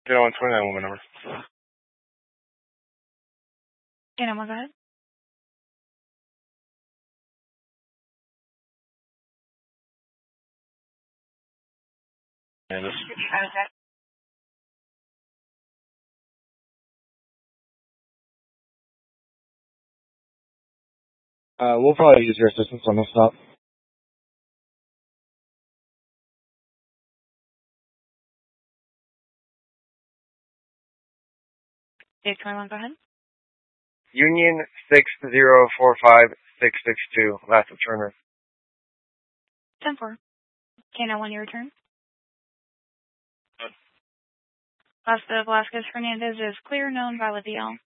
Get on 29 woman number. Okay, go ahead. And this. We'll probably use your assistance on this stop. Okay, 21, go ahead. Union 6045662, last of Turner. 10-4. Okay, now when you return. Last of Velasquez Hernandez is clear, known, valid DL.